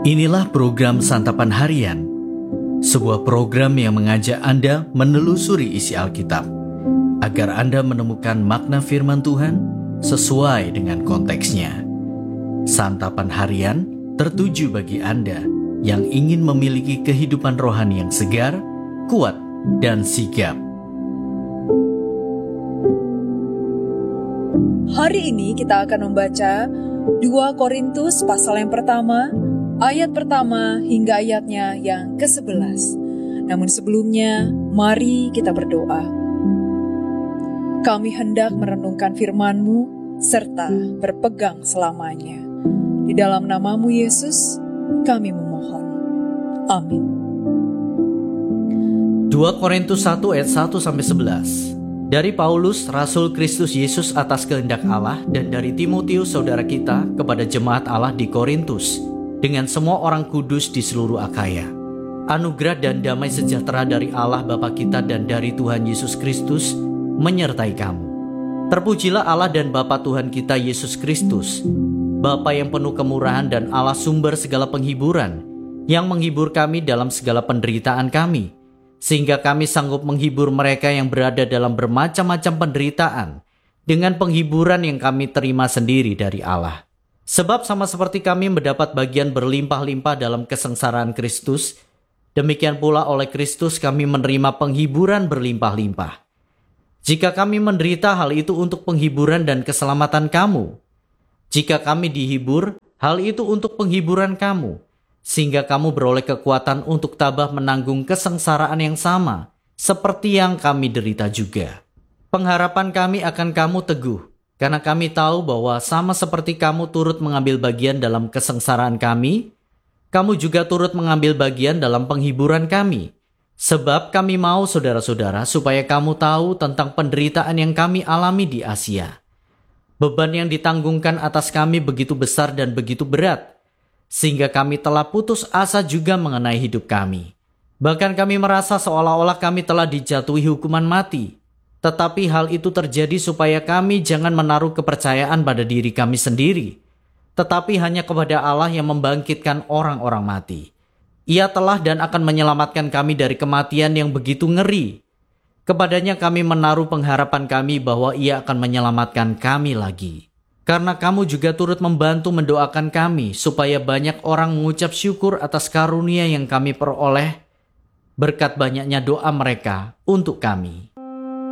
Inilah program Santapan Harian, sebuah program yang mengajak Anda menelusuri isi Alkitab, agar Anda menemukan makna firman Tuhan sesuai dengan konteksnya. Santapan Harian tertuju bagi Anda yang ingin memiliki kehidupan rohani yang segar, kuat, dan sigap. Hari ini kita akan membaca 2 Korintus pasal yang pertama, ayat pertama hingga ayatnya yang ke-11. Namun sebelumnya, mari kita berdoa. Kami hendak merenungkan firman-Mu serta berpegang selamanya. Di dalam nama-Mu Yesus, kami memohon. Amin. 2 Korintus 1 ayat 1-11. Dari Paulus, Rasul Kristus Yesus atas kehendak Allah, dan dari Timotius saudara kita kepada jemaat Allah di Korintus, dengan semua orang kudus di seluruh Akhaya. Anugerah dan damai sejahtera dari Allah Bapa kita dan dari Tuhan Yesus Kristus menyertai kamu. Terpujilah Allah dan Bapa Tuhan kita Yesus Kristus, Bapa yang penuh kemurahan dan Allah sumber segala penghiburan, yang menghibur kami dalam segala penderitaan kami, sehingga kami sanggup menghibur mereka yang berada dalam bermacam-macam penderitaan dengan penghiburan yang kami terima sendiri dari Allah. Sebab sama seperti kami mendapat bagian berlimpah-limpah dalam kesengsaraan Kristus, demikian pula oleh Kristus kami menerima penghiburan berlimpah-limpah. Jika kami menderita, hal itu untuk penghiburan dan keselamatan kamu. Jika kami dihibur, hal itu untuk penghiburan kamu, sehingga kamu beroleh kekuatan untuk tabah menanggung kesengsaraan yang sama, seperti yang kami derita juga. Pengharapan kami akan kamu teguh, karena kami tahu bahwa sama seperti kamu turut mengambil bagian dalam kesengsaraan kami, kamu juga turut mengambil bagian dalam penghiburan kami. Sebab kami mau saudara-saudara supaya kamu tahu tentang penderitaan yang kami alami di Asia. Beban yang ditanggungkan atas kami begitu besar dan begitu berat, sehingga kami telah putus asa juga mengenai hidup kami. Bahkan kami merasa seolah-olah kami telah dijatuhi hukuman mati. Tetapi hal itu terjadi supaya kami jangan menaruh kepercayaan pada diri kami sendiri, tetapi hanya kepada Allah yang membangkitkan orang-orang mati. Ia telah dan akan menyelamatkan kami dari kematian yang begitu ngeri. Kepadanya kami menaruh pengharapan kami bahwa Ia akan menyelamatkan kami lagi. Karena kamu juga turut membantu mendoakan kami supaya banyak orang mengucap syukur atas karunia yang kami peroleh berkat banyaknya doa mereka untuk kami.